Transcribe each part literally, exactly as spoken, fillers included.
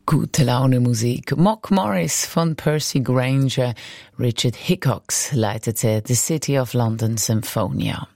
Gute Laune Musik. Mock Morris von Percy Grainger, Richard Hickox leitete The City of London Symphonia.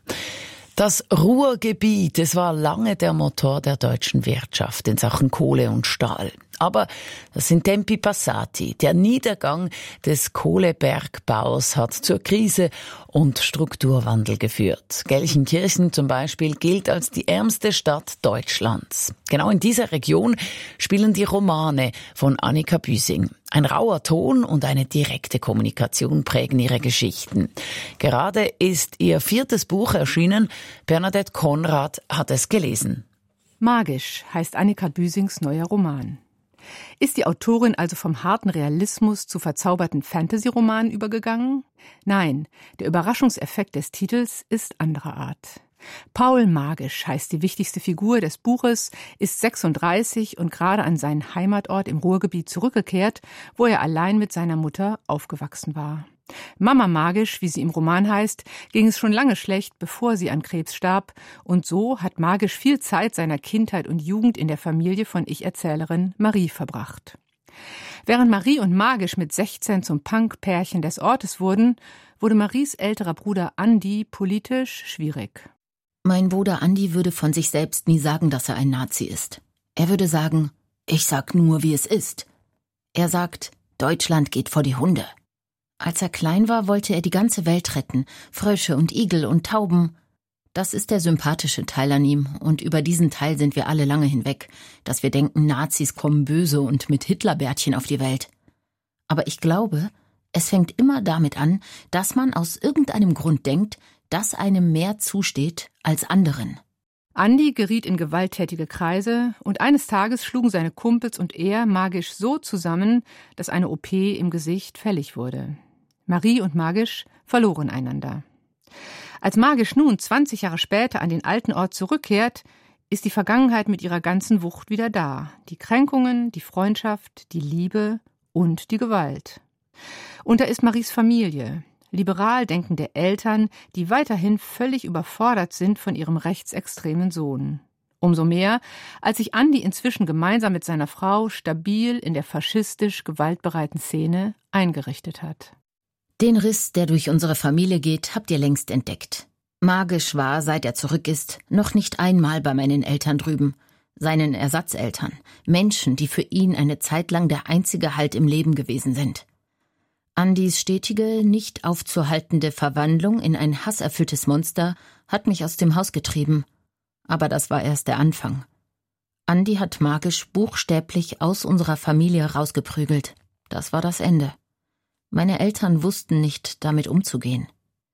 Das Ruhrgebiet, es war lange der Motor der deutschen Wirtschaft in Sachen Kohle und Stahl. Aber das sind Tempi passati. Der Niedergang des Kohlebergbaus hat zur Krise und Strukturwandel geführt. Gelsenkirchen zum Beispiel gilt als die ärmste Stadt Deutschlands. Genau in dieser Region spielen die Romane von Annika Büsing. Ein rauer Ton und eine direkte Kommunikation prägen ihre Geschichten. Gerade ist ihr viertes Buch erschienen. Bernadette Konrad hat es gelesen. Magisch heißt Annika Büsings neuer Roman. Ist die Autorin also vom harten Realismus zu verzauberten Fantasy-Romanen übergegangen? Nein, der Überraschungseffekt des Titels ist anderer Art. Paul Magisch heißt die wichtigste Figur des Buches, ist sechsunddreißig und gerade an seinen Heimatort im Ruhrgebiet zurückgekehrt, wo er allein mit seiner Mutter aufgewachsen war. Mama Magisch, wie sie im Roman heißt, ging es schon lange schlecht, bevor sie an Krebs starb, und so hat Magisch viel Zeit seiner Kindheit und Jugend in der Familie von Ich-Erzählerin Marie verbracht. Während Marie und Magisch mit sechzehn zum Punk-Pärchen des Ortes wurden, wurde Maries älterer Bruder Andi politisch schwierig. Mein Bruder Andi würde von sich selbst nie sagen, dass er ein Nazi ist. Er würde sagen, ich sag nur, wie es ist. Er sagt, Deutschland geht vor die Hunde. Als er klein war, wollte er die ganze Welt retten, Frösche und Igel und Tauben. Das ist der sympathische Teil an ihm, und über diesen Teil sind wir alle lange hinweg, dass wir denken, Nazis kommen böse und mit Hitlerbärtchen auf die Welt. Aber ich glaube, es fängt immer damit an, dass man aus irgendeinem Grund denkt, dass einem mehr zusteht als anderen. Andi geriet in gewalttätige Kreise und eines Tages schlugen seine Kumpels und er Magisch so zusammen, dass eine O P im Gesicht fällig wurde. Marie und Magisch verloren einander. Als Magisch nun zwanzig Jahre später an den alten Ort zurückkehrt, ist die Vergangenheit mit ihrer ganzen Wucht wieder da. Die Kränkungen, die Freundschaft, die Liebe und die Gewalt. Und da ist Maries Familie. Liberal denkende Eltern, die weiterhin völlig überfordert sind von ihrem rechtsextremen Sohn. Umso mehr, als sich Andi inzwischen gemeinsam mit seiner Frau stabil in der faschistisch gewaltbereiten Szene eingerichtet hat. Den Riss, der durch unsere Familie geht, habt ihr längst entdeckt. Magisch war, seit er zurück ist, noch nicht einmal bei meinen Eltern drüben, seinen Ersatzeltern, Menschen, die für ihn eine Zeit lang der einzige Halt im Leben gewesen sind. Andis stetige, nicht aufzuhaltende Verwandlung in ein hasserfülltes Monster hat mich aus dem Haus getrieben. Aber das war erst der Anfang. Andi hat Magisch buchstäblich aus unserer Familie rausgeprügelt. Das war das Ende. Meine Eltern wussten nicht, damit umzugehen.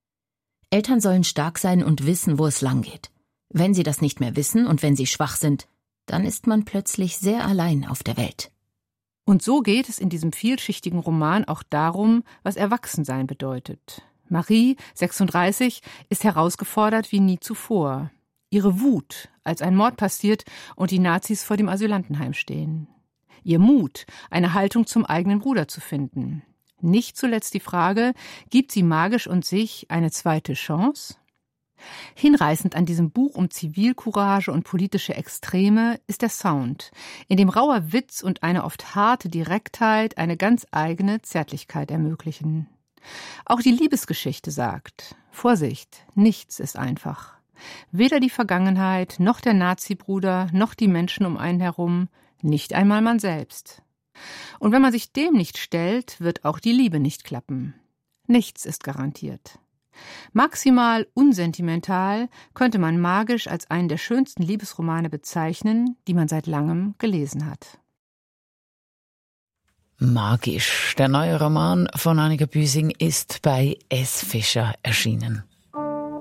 Eltern sollen stark sein und wissen, wo es lang geht. Wenn sie das nicht mehr wissen und wenn sie schwach sind, dann ist man plötzlich sehr allein auf der Welt. Und so geht es in diesem vielschichtigen Roman auch darum, was Erwachsensein bedeutet. Marie, sechsunddreißig, ist herausgefordert wie nie zuvor. Ihre Wut, als ein Mord passiert und die Nazis vor dem Asylantenheim stehen. Ihr Mut, eine Haltung zum eigenen Bruder zu finden. Nicht zuletzt die Frage, gibt sie Magisch und sich eine zweite Chance? Hinreißend an diesem Buch um Zivilcourage und politische Extreme ist der Sound, in dem rauer Witz und eine oft harte Direktheit eine ganz eigene Zärtlichkeit ermöglichen. Auch die Liebesgeschichte sagt, Vorsicht, nichts ist einfach. Weder die Vergangenheit, noch der Nazi-Bruder, noch die Menschen um einen herum, nicht einmal man selbst. Und wenn man sich dem nicht stellt, wird auch die Liebe nicht klappen. Nichts ist garantiert. Maximal unsentimental könnte man Magisch als einen der schönsten Liebesromane bezeichnen, die man seit langem gelesen hat. Magisch. Der neue Roman von Annika Büsing ist bei S. Fischer erschienen.